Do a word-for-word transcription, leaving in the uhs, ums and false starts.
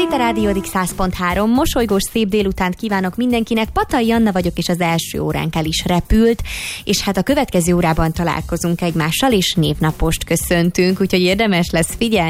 itt a Rádiódik száz pont három, mosolygós szép délutánt kívánok mindenkinek. Patai Anna vagyok, és az első óránk el is repült, és hát a következő órában találkozunk egymással, és névnapost köszöntünk, úgyhogy érdemes lesz figyelni.